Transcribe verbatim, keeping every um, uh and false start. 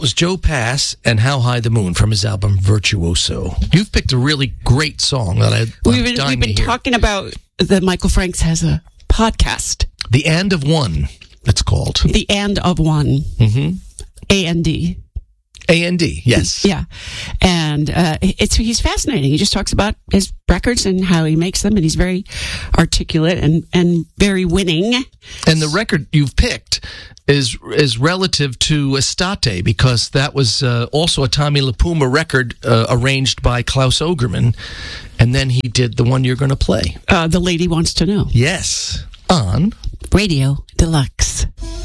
was Joe Pass and How High the Moon from his album Virtuoso. You've picked a really great song that I, I'm We've been, dying we've been to hear. talking about that Michael Franks has a podcast. The And of One, it's called. The And of One. Mm-hmm. A N D. A N D, yes. Yeah. And uh, it's he's fascinating. He just talks about his records and how he makes them, and he's very articulate and, and very winning. And the record you've picked is is relative to Estate, because that was uh, also a Tommy LaPuma record uh, arranged by Klaus Ogerman, and then he did the one you're going to play. Uh, the Lady Wants to Know. Yes, on Radio Deluxe.